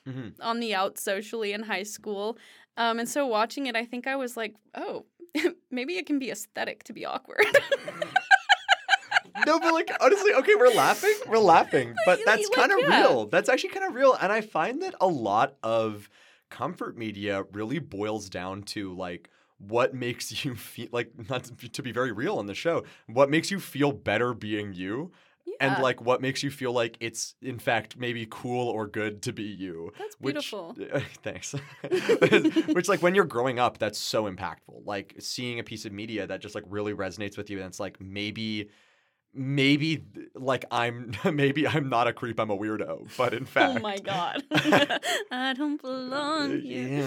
on the out socially in high school. And so watching it, I think I was like, oh, maybe it can be aesthetic to be awkward. No, but like, honestly, okay, we're laughing, but that's Like, kind of yeah. real. That's actually kind of real. And I find that a lot of comfort media really boils down to like what makes you feel like, not to be very real on the show, what makes you feel better being you. And Yeah. like what makes you feel like it's in fact maybe cool or good to be you. That's beautiful. Thanks. Which like when you're growing up, that's so impactful. Like seeing a piece of media that just like really resonates with you, and it's like maybe like I'm not a creep, I'm a weirdo, but in fact, Oh my God. I don't belong here.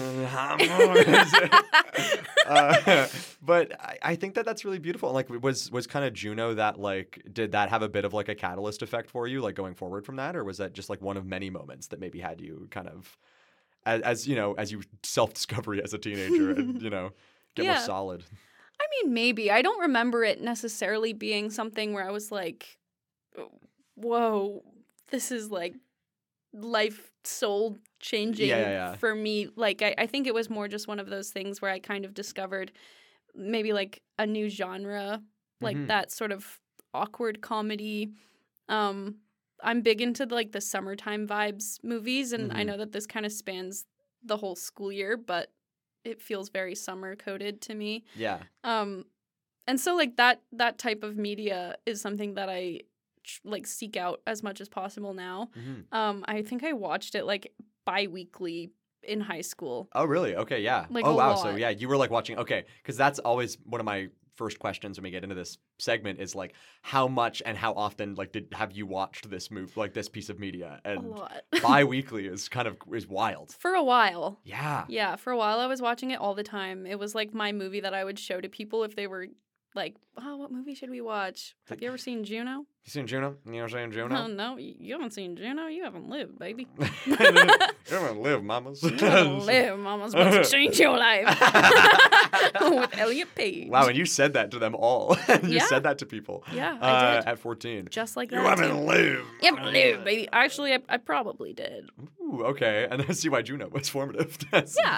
But I think that that's really beautiful. Like was kind of Juno that like, did that have a bit of like a catalyst effect for you, like going forward from that, or was that just like one of many moments that maybe had you kind of as you know, as you self-discovery as a teenager and you know get more Yeah. solid? I mean, maybe. I don't remember it necessarily being something where I was like, whoa, this is like life soul changing Yeah. for me. Like, I think it was more just one of those things where I kind of discovered maybe like a new genre, like Mhm. that sort of awkward comedy. I'm big into like the summertime vibes movies, and I Mhm. know that this kind of spans the whole school year, but it feels very summer coded to me. Yeah. And so like that type of media is something that I like seek out as much as possible now. Mhm. I think I watched it like bi-weekly in high school. Oh, really? Okay, yeah. Like, oh, a wow. So, lot. yeah, you were like watching. Okay, because that's always one of my first questions when we get into this segment is like, how much and how often like have you watched this like this piece of media? A And lot. bi-weekly is wild. For a while. Yeah. Yeah, for a while I was watching it all the time. It was like my movie that I would show to people if they were like, oh, what movie should we watch? Have you ever seen Juno? You seen Juno? You ever seen Oh, Juno? no, you haven't seen Juno? You haven't lived, baby. You haven't lived, mamas. You haven't lived, Mama's about to change your life. With Elliot Page. Wow, and you said that to them all. You Yeah. said that to people. Yeah, I did. At 14. Just like You that. haven't too. lived. You haven't lived, baby. Actually, I probably did. Ooh, okay. And I see why Juno was formative. Yeah.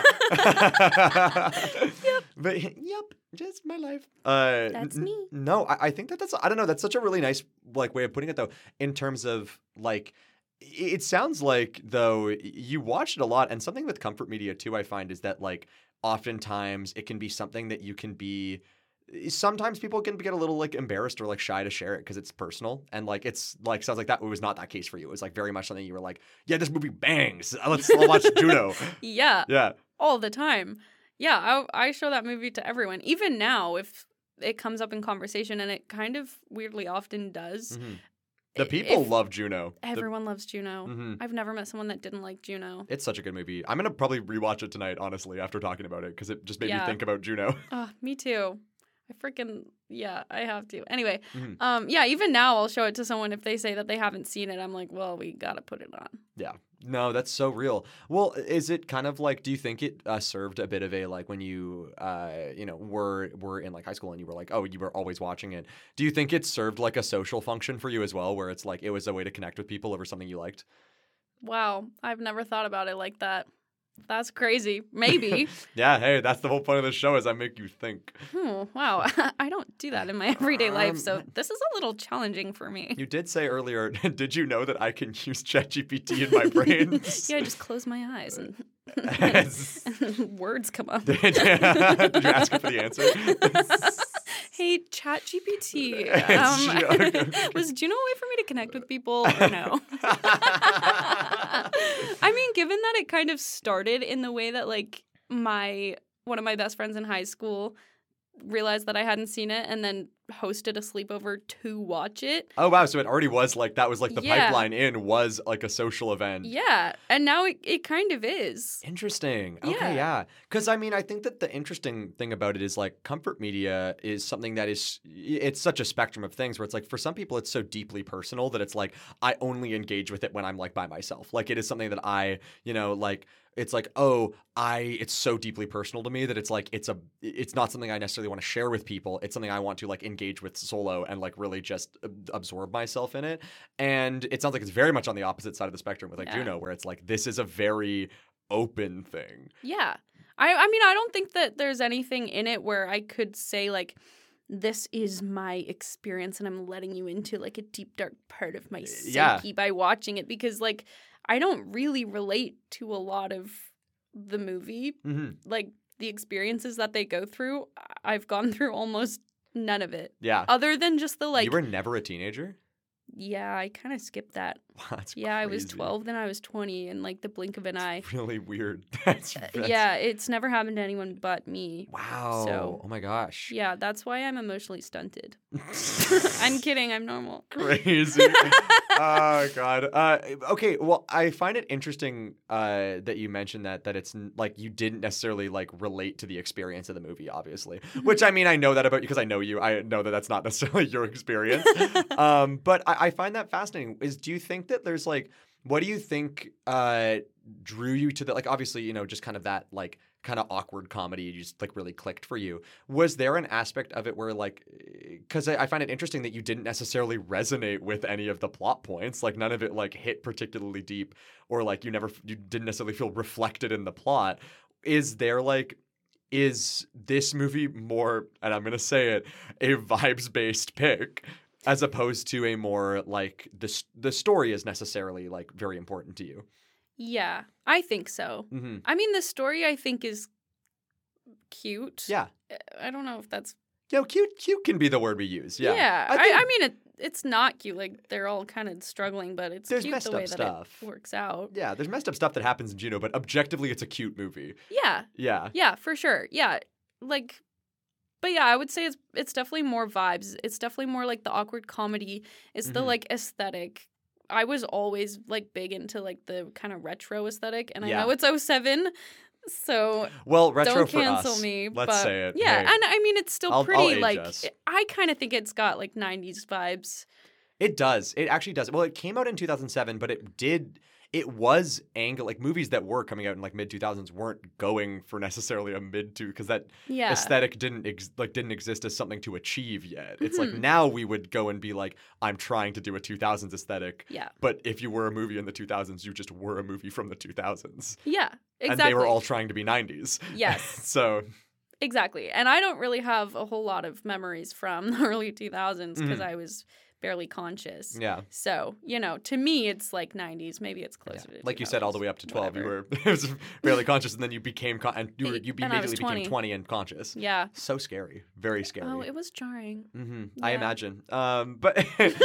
Yep. But yep, just my life. That's me. No, I think that's, I don't know, that's such a really nice like way of putting it though, in terms of like, it sounds like though you watched it a lot, and something with comfort media too, I find, is that like oftentimes it can be something that you can be, sometimes people can get a little like embarrassed or like shy to share it because it's personal, and like it's like sounds like that was not that case for you. It was like very much something you were like, yeah, this movie bangs. I'll watch Juno. Yeah. Yeah. All the time. Yeah, I show that movie to everyone. Even now, if it comes up in conversation, and it kind of weirdly often does. Mhm. The people if love Juno. Everyone loves Juno. Mhm. I've never met someone that didn't like Juno. It's such a good movie. I'm gonna probably rewatch it tonight, honestly, after talking about it, because it just made me Yeah. think about Juno. Oh, me too. I have to. Anyway, Mhm. yeah, even now I'll show it to someone if they say that they haven't seen it. I'm like, well, we gotta put it on. Yeah. No, that's so real. Well, is it kind of like, do you think it served a bit of a, like when you, were in like high school and you were like, oh, you were always watching it. Do you think it served like a social function for you as well, where it's like, it was a way to connect with people over something you liked? Wow, I've never thought about it like that. That's crazy. Maybe. Yeah. Hey, that's the whole point of the show, is I make you think. Wow. I don't do that in my everyday life, so this is a little challenging for me. You did say earlier, did you know that I can use ChatGPT in my brain? Yeah, I just close my eyes and, Yes. and words come up. Did you ask her for the answer? Hey, ChatGPT, Okay. was Juno a way for me to connect with people or no? I mean, given that it kind of started in the way that like one of my best friends in high school realized that I hadn't seen it and then hosted a sleepover to watch it. Oh, wow. So it already was like, that was like the Yeah. pipeline in was like a social event. Yeah, and now it kind of is. Interesting. Okay, Yeah. yeah. Because I mean, I think that the interesting thing about it is like comfort media is something that is, it's such a spectrum of things where it's like for some people it's so deeply personal that it's like I only engage with it when I'm like by myself. Like it is something that I, like it's like, oh, it's so deeply personal to me that it's like it's not something I necessarily want to share with people. It's something I want to like engage engage with Solo and like really just absorb myself in it. And it sounds like it's very much on the opposite side of the spectrum with like Juno, where it's like this is a very open thing. Yeah. I mean, I don't think that there's anything in it where I could say like, this is my experience and I'm letting you into like a deep, dark part of my psyche by watching it, because like I don't really relate to a lot of the movie. Like the experiences that they go through, I've gone through almost none of it. Yeah. Other than just the like... You were never a teenager? Yeah, I kind of skipped that. That's crazy. I was 12, then I was 20 in like the blink of an eye. Really weird. That's... Yeah, it's never happened to anyone but me. Wow. So, oh my gosh. Yeah, that's why I'm emotionally stunted. I'm kidding, I'm normal. Crazy. Oh God. Okay. Well, I find it interesting that you mentioned that it's like you didn't necessarily like relate to the experience of the movie, obviously. Which I mean, I know that about you because I know you. I know that that's not necessarily your experience. But I find that fascinating. Do you think that there's like, what do you think drew you to that? Like, obviously, you know, just kind of that like kind of awkward comedy just like really clicked for you. Was there an aspect of it where like, because I find it interesting that you didn't necessarily resonate with any of the plot points, like none of it like hit particularly deep, or like you didn't necessarily feel reflected in the plot. Is this movie more, and I'm gonna say it, a vibes based pick as opposed to a more like the story is necessarily like very important to you? Yeah, I think so. Mm-hmm. I mean, the story I think is cute. Yeah. I don't know if that's... Cute can be the word we use. Yeah. Yeah. I mean, it's not cute. Like, they're all kind of struggling, but it's there's cute messed the way up that stuff. It works out. Yeah, there's messed up stuff that happens in Juno, but objectively, it's a cute movie. Yeah. Yeah. Yeah, for sure. Yeah. Like... But yeah, I would say it's definitely more vibes. It's definitely more like the awkward comedy. It's the like aesthetic. I was always like big into like the kind of retro aesthetic, and I know it's 07, so well, retro don't for cancel us. me. Let's but say it. Yeah, hey. and I mean it's still I'll pretty age like us. I kind of think it's got like 90s vibes. It does. It actually does. Well, it came out in 2007, but it was like movies that were coming out in like mid 2000s weren't going for necessarily a because that aesthetic didn't exist as something to achieve yet. It's like now we would go and be like, I'm trying to do a 2000s aesthetic. Yeah. But if you were a movie in the 2000s, you just were a movie from the 2000s. Yeah, exactly. And they were all trying to be 90s. Yes. So. Exactly. And I don't really have a whole lot of memories from the early 2000s because I was barely conscious. Yeah. So, you know, to me, it's like 90s. Maybe it's closer to like you said, all the way up to 12, whatever. you were barely conscious, and then you became you immediately became 20 and conscious. Yeah. So scary. Very scary. Oh, it was jarring. Mm-hmm. Yeah. I imagine. But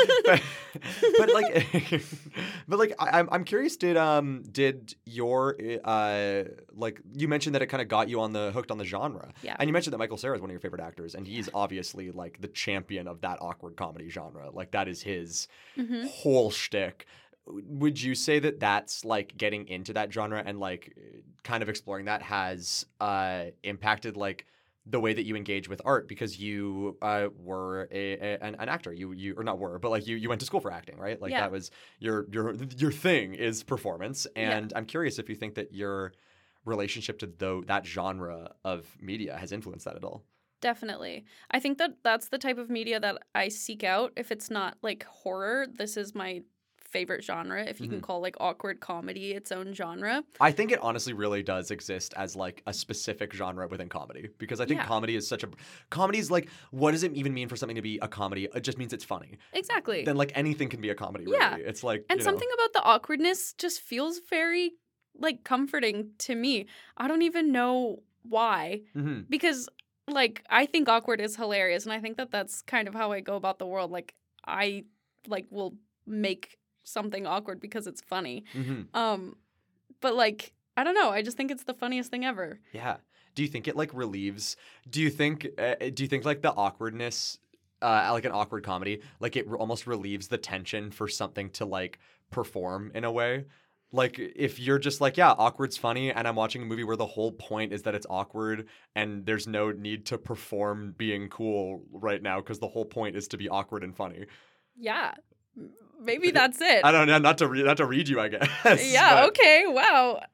I'm curious. Did your like you mentioned that it kind of got you hooked on the genre? Yeah. And you mentioned that Michael Cera is one of your favorite actors, and he's obviously like the champion of that awkward comedy genre. Like that is his whole shtick. Would you say that that's like getting into that genre and like kind of exploring that has impacted like the way that you engage with art, because you were an actor, you or not were, but like you went to school for acting, right? Like that was your thing is performance, and I'm curious if you think that your relationship to that genre of media has influenced that at all. Definitely. I think that that's the type of media that I seek out. If it's not like horror, this is my favorite genre. If you can call like awkward comedy its own genre. I think it honestly really does exist as like a specific genre within comedy, because I think comedy is like, what does it even mean for something to be a comedy? It just means it's funny. Exactly. Then like anything can be a comedy, really. Yeah. It's like, and something about the awkwardness just feels very like comforting to me. I don't even know why. Because like I think awkward is hilarious, and I think that that's kind of how I go about the world. Like I like will make something awkward because it's funny. But like I don't know, I just think it's the funniest thing ever. Yeah. Do you think it like relieves? Do you think like the awkwardness, like an awkward comedy, like it almost relieves the tension for something to like perform in a way? Like, if you're just like, yeah, awkward's funny, and I'm watching a movie where the whole point is that it's awkward, and there's no need to perform being cool right now because the whole point is to be awkward and funny. Yeah. Maybe that's it. I don't know, not to read you, I guess. Yeah, okay, wow.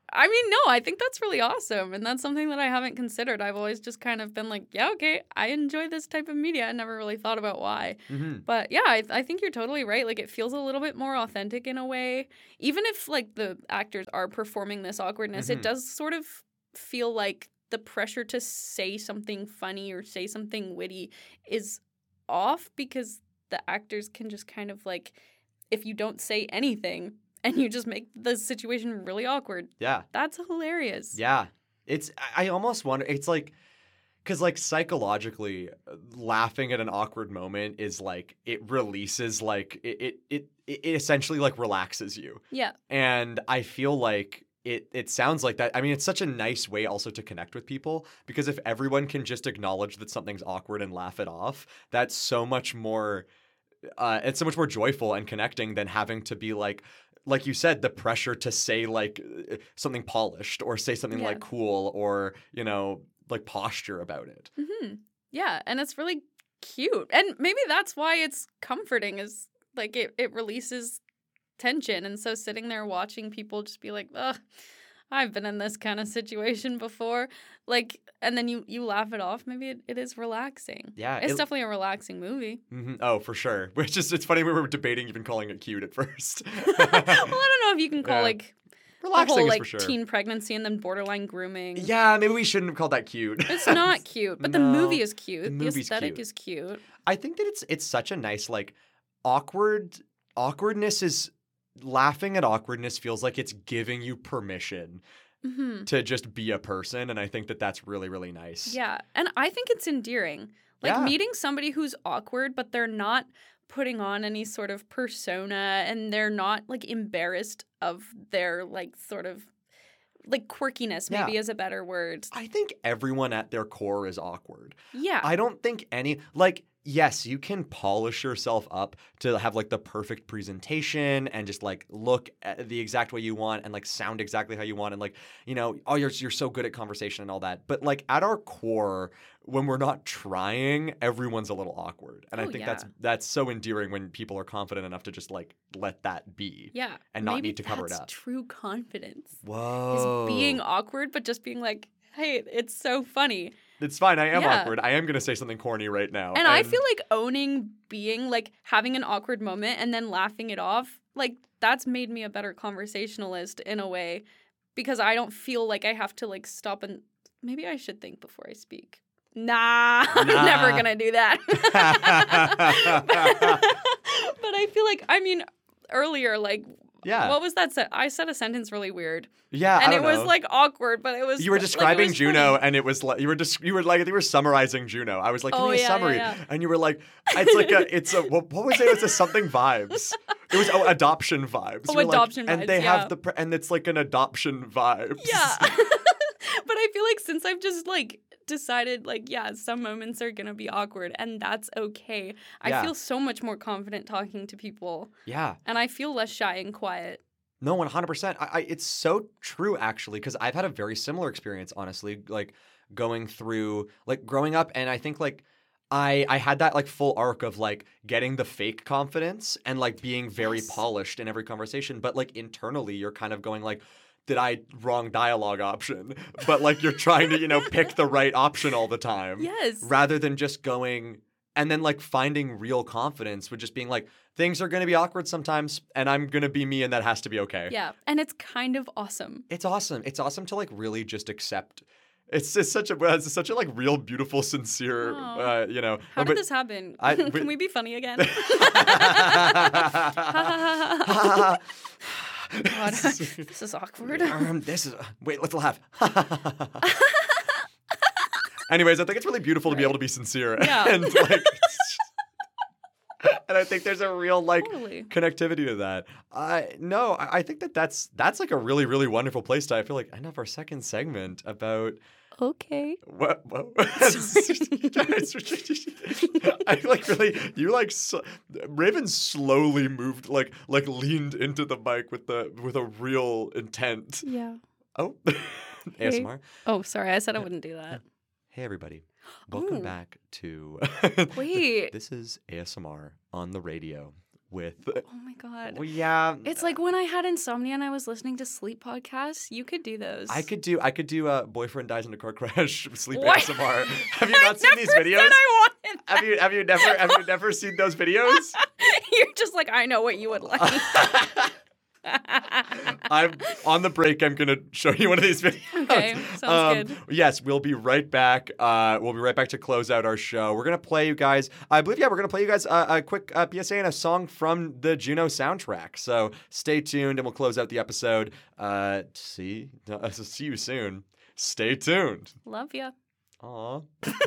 I mean, no, I think that's really awesome. And that's something that I haven't considered. I've always just kind of been like, yeah, okay, I enjoy this type of media. I never really thought about why. Mm-hmm. But yeah, I think you're totally right. Like, it feels a little bit more authentic in a way. Even if, like, the actors are performing this awkwardness, it does sort of feel like the pressure to say something funny or say something witty is off because the actors can just kind of, like, if you don't say anything and you just make the situation really awkward. Yeah. That's hilarious. Yeah. I almost wonder, it's like, because like psychologically, laughing at an awkward moment is like, it releases like, it essentially like relaxes you. Yeah. And I feel like it sounds like that. I mean, it's such a nice way also to connect with people, because if everyone can just acknowledge that something's awkward and laugh it off, that's so much more, it's so much more joyful and connecting than having to be like you said, the pressure to say like something polished or say something like cool or, you know, like posture about it. Mm-hmm. Yeah. And it's really cute. And maybe that's why it's comforting, is like it releases tension. And so sitting there watching people just be like, ugh, I've been in this kind of situation before. Like, and then you laugh it off. Maybe it is relaxing. Yeah. It's definitely a relaxing movie. Mm-hmm. Oh, for sure. Which is, it's funny, we were debating even calling it cute at first. Well, I don't know if you can call like relaxing the whole, is like, for sure. Teen pregnancy and then borderline grooming. Yeah, maybe we shouldn't have called that cute. It's not cute, but the movie is cute. The aesthetic cute. is cute. I think that it's such a nice, like, awkwardness is, laughing at awkwardness feels like it's giving you permission to just be a person. And I think that that's really, really nice. Yeah. And I think it's endearing. Like, meeting somebody who's awkward, but they're not putting on any sort of persona and they're not, like, embarrassed of their, like, sort of, like, quirkiness, maybe is a better word. I think everyone at their core is awkward. Yeah. I don't think like, yes, you can polish yourself up to have like the perfect presentation and just like look at the exact way you want and like sound exactly how you want and like, you know, oh, you're so good at conversation and all that. But like at our core, when we're not trying, everyone's a little awkward. And I think that's so endearing when people are confident enough to just like let that be. Yeah. And not need to cover it up. That's true confidence. Whoa. Is being awkward, but just being like, hey, it's so funny. It's fine. I am awkward. I am going to say something corny right now. And I feel like owning being, like, having an awkward moment and then laughing it off, like, that's made me a better conversationalist in a way, because I don't feel like I have to, like, stop and maybe I should think before I speak. Nah. I'm never going to do that. But I feel like, I mean, earlier, like, what was that? I said a sentence really weird. Yeah, and it was like awkward, but it was. You were describing like, Juno, funny. and it was like you were summarizing Juno. I was like, give me a summary, and you were like, it's like what was it? It was a something vibes. It was adoption vibes. Oh, adoption vibes. And they have and it's like an adoption vibes. Yeah, but I feel like since I've just like decided like, some moments are gonna be awkward and that's okay. I feel so much more confident talking to people. Yeah. And I feel less shy and quiet. No, 100%. It's so true, actually, because I've had a very similar experience, honestly, like going through, like growing up. And I think like I had that like full arc of like getting the fake confidence and like being very polished in every conversation. But like internally, you're kind of going like, wrong dialogue option, but like you're trying to, you know, pick the right option all the time. Yes. Rather than just going and then like finding real confidence with just being like, things are going to be awkward sometimes and I'm going to be me and that has to be okay. Yeah. And it's kind of awesome. It's awesome. It's awesome to like really just accept. It's just such a like real, beautiful, sincere, you know. How did this happen? Can we be funny again? God, this is awkward. Wait, let's laugh. Anyways, I think it's really beautiful to be able to be sincere. Yeah. And like, and I think there's a real like connectivity to that. I think that's like a really, really wonderful place to. I feel like I have our second segment about. Okay. What? I like really. You like Raven slowly moved, like leaned into the mic with a real intent. Yeah. Oh, hey. ASMR. Oh, sorry. I said I wouldn't do that. Hey, everybody. Welcome back to. Wait. This is ASMR on the radio with. Oh my God. Well, yeah. It's like when I had insomnia and I was listening to sleep podcasts. You could do those. I could do boyfriend dies in a car crash sleep What? ASMR. Have you not seen these videos? I wanted that. Have you never seen those videos? You're just like, I know what you would like. I'm on the break. I'm gonna show you one of these videos. Okay, sounds good. Yes, we'll be right back. We'll be right back to close out our show. We're gonna play you guys. I believe, we're gonna play you guys a quick PSA and a song from the Juno soundtrack. So stay tuned, and we'll close out the episode. See you soon. Stay tuned. Love ya. Aw.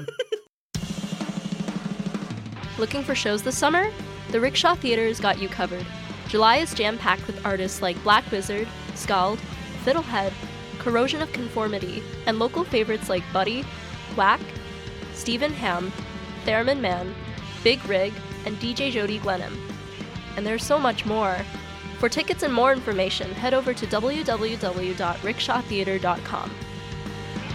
Looking for shows this summer? The Rickshaw Theater's got you covered. July is jam-packed with artists like Black Wizard, Scald, Fiddlehead, Corrosion of Conformity, and local favorites like Buddy, Whack, Stephen Hamm, Theremin Man, Big Rig, and DJ Jody Glenham. And there's so much more. For tickets and more information, head over to www.rickshawtheater.com.